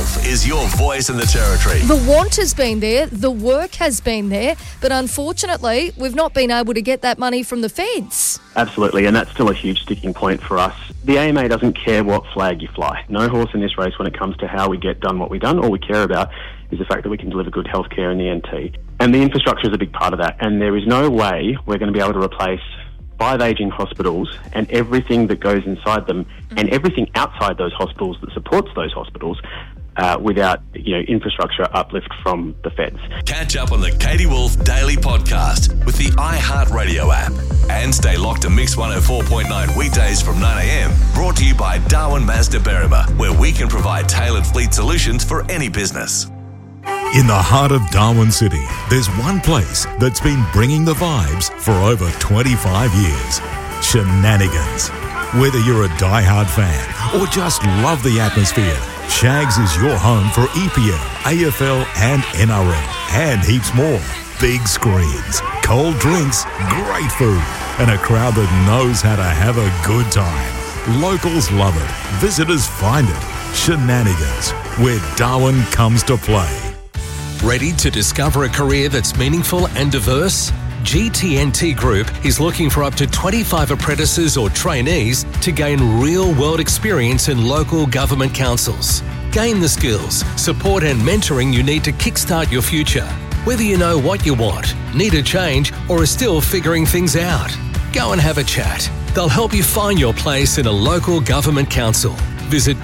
Wolf is your voice in the territory. The want has been there, the work has been there, but unfortunately, we've not been able to get that money from the feds. Absolutely, and that's still a huge sticking point for us. The AMA doesn't care what flag you fly. No horse in this race when it comes to how we get done what we've done. All we care about is the fact that we can deliver good healthcare in the NT. And the infrastructure is a big part of that, and there is no way we're going to be able to replace 5 ageing hospitals and everything that goes inside them and everything outside those hospitals that supports those hospitals without infrastructure uplift from the feds. Catch up on the Katie Wolf Daily Podcast with the iHeartRadio app. And stay locked to Mix 104.9 weekdays from 9am. Brought to you by Darwin Mazda Berrima, where we can provide tailored fleet solutions for any business. In the heart of Darwin City, there's one place that's been bringing the vibes for over 25 years. Shenanigans. Whether you're a die-hard fan or just love the atmosphere, Shags is your home for EPL, AFL and NRL, and heaps more. Big screens, cold drinks, great food, and a crowd that knows how to have a good time. Locals love it. Visitors find it. Shenanigans, where Darwin comes to play. Ready to discover a career that's meaningful and diverse? GTNT Group is looking for up to 25 apprentices or trainees to gain real-world experience in local government councils. Gain the skills, support and mentoring you need to kickstart your future. Whether you know what you want, need a change, or are still figuring things out, go and have a chat. They'll help you find your place in a local government council. Visit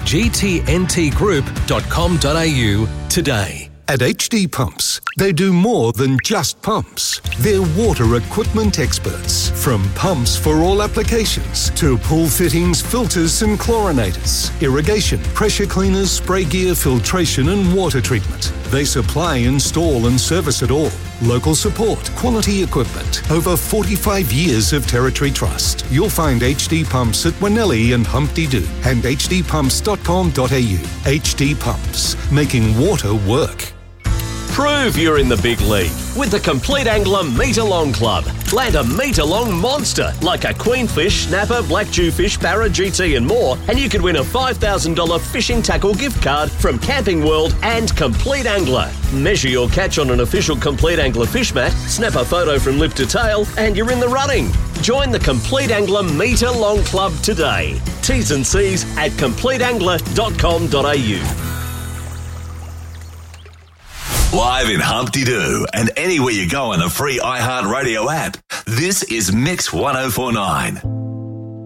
gtntgroup.com.au today. At HD Pumps, they do more than just pumps. They're water equipment experts. From pumps for all applications to pool fittings, filters and chlorinators, irrigation, pressure cleaners, spray gear, filtration and water treatment. They supply, install and service it all. Local support, quality equipment, over 45 years of territory trust. You'll find HD Pumps at Wanelli and Humpty Doo and hdpumps.com.au. HD Pumps, making water work. Prove you're in the big league with the Complete Angler Metre-Long Club. Land a metre-long monster like a queenfish, snapper, black jewfish, barra, GT and more, and you could win a $5,000 fishing tackle gift card from Camping World and Complete Angler. Measure your catch on an official Complete Angler fish mat, snap a photo from lip to tail, and you're in the running. Join the Complete Angler Metre-Long Club today. T's and C's at completeangler.com.au. Live in Humpty Doo and anywhere you go on the free iHeartRadio app. This is Mix 104.9.